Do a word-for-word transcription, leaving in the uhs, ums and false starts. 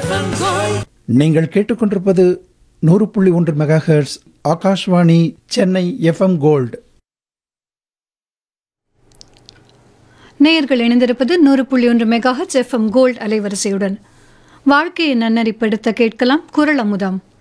நீங்கள் கேட்டுக்கொண்டிருப்பது நூறு புள்ளி ஒன்று mega hertz Akashvani Chennai FM gold. நேயர்கள் இணைந்திருப்பது நூறு புள்ளி ஒன்று மெகா ஹெர்ட்ஸ் எஃப்எம் கோல்டு அலைவரிசையுடன். வாழ்க்கையை நன்னறிப்படுத்த கேட்கலாம் குரல் அமுதம்.